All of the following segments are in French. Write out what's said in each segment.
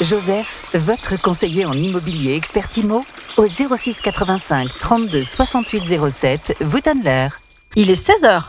Joseph, votre conseiller en immobilier expert IMO, au 06 85 32 68 07, vous donne l'heure. Il est 16h.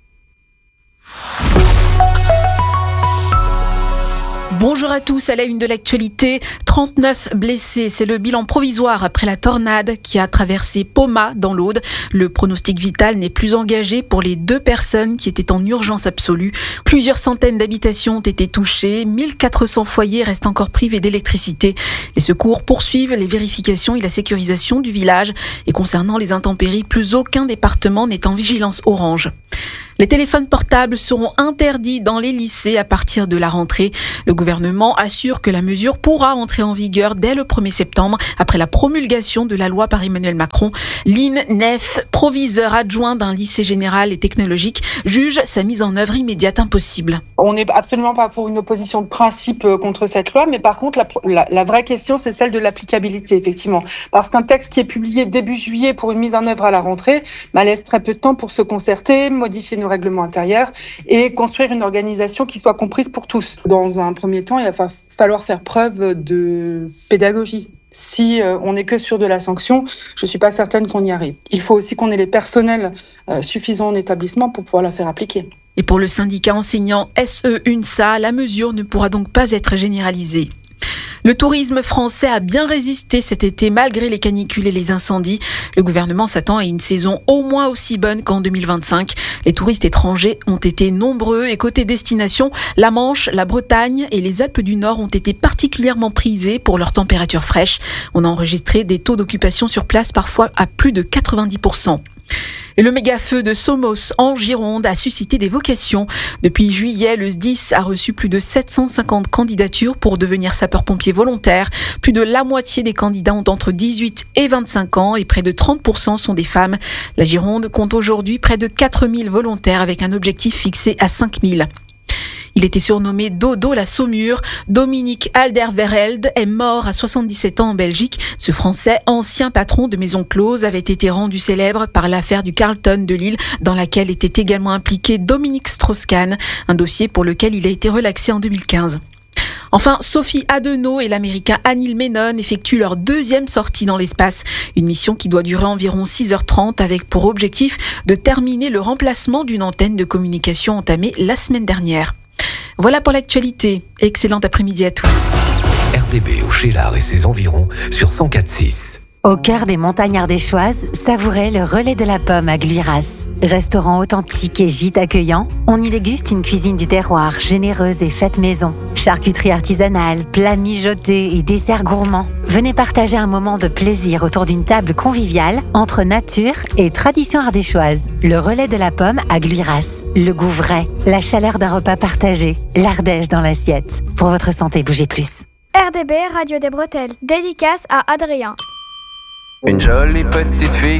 Bonjour à tous, à la une de l'actualité, 39 blessés, c'est le bilan provisoire après la tornade qui a traversé Poma dans l'Aude. Le pronostic vital n'est plus engagé pour les 2 personnes qui étaient en urgence absolue. Plusieurs centaines d'habitations ont été touchées, 1400 foyers restent encore privés d'électricité. Les secours poursuivent les vérifications et la sécurisation du village. Et concernant les intempéries, plus aucun département n'est en vigilance orange. Les téléphones portables seront interdits dans les lycées à partir de la rentrée. Le gouvernement assure que la mesure pourra entrer en vigueur dès le 1er septembre, après la promulgation de la loi par Emmanuel Macron. Lynn Neff, proviseur adjoint d'un lycée général et technologique, juge sa mise en œuvre immédiate impossible. On n'est absolument pas pour une opposition de principe contre cette loi, mais par contre, la vraie question, c'est celle de l'applicabilité, effectivement. Parce qu'un texte qui est publié début juillet pour une mise en œuvre à la rentrée, laisse très peu de temps pour se concerter, modifier nos règlements intérieurs et construire une organisation qui soit comprise pour tous. Dans un premier temps, il va falloir faire preuve de pédagogie. Si on n'est que sur de la sanction, je ne suis pas certaine qu'on y arrive. Il faut aussi qu'on ait les personnels suffisants en établissement pour pouvoir la faire appliquer. Et pour le syndicat enseignant SE-UNSA, la mesure ne pourra donc pas être généralisée. Le tourisme français a bien résisté cet été malgré les canicules et les incendies. Le gouvernement s'attend à une saison au moins aussi bonne qu'en 2025. Les touristes étrangers ont été nombreux et côté destination, la Manche, la Bretagne et les Alpes du Nord ont été particulièrement prisés pour leurs températures fraîches. On a enregistré des taux d'occupation sur place parfois à plus de 90%. Et le méga-feu de Somos en Gironde a suscité des vocations. Depuis juillet, le SDIS a reçu plus de 750 candidatures pour devenir sapeur-pompier volontaire. Plus de la moitié des candidats ont entre 18 et 25 ans et près de 30% sont des femmes. La Gironde compte aujourd'hui près de 4000 volontaires avec un objectif fixé à 5000. Il était surnommé Dodo la Saumure. Dominique Alderweireld est mort à 77 ans en Belgique. Ce Français, ancien patron de maison close, avait été rendu célèbre par l'affaire du Carlton de Lille, dans laquelle était également impliqué Dominique Strauss-Kahn, un dossier pour lequel il a été relaxé en 2015. Enfin, Sophie Adenau et l'américain Anil Menon effectuent leur 2e sortie dans l'espace. Une mission qui doit durer environ 6h30 avec pour objectif de terminer le remplacement d'une antenne de communication entamée la semaine dernière. Voilà pour l'actualité. Excellent après-midi à tous. RDB au Cheylard et ses environs sur 104.6. Au cœur des montagnes ardéchoises, savourez le relais de la pomme à Gluiras. Restaurant authentique et gîte accueillant, on y déguste une cuisine du terroir généreuse et faite maison. Charcuterie artisanale, plats mijotés et desserts gourmands. Venez partager un moment de plaisir autour d'une table conviviale entre nature et tradition ardéchoise. Le relais de la pomme à Gluiras. Le goût vrai, la chaleur d'un repas partagé, l'Ardèche dans l'assiette. Pour votre santé, bougez plus. RDB, Radio des Bretelles. Dédicace à Adrien. Une jolie petite fille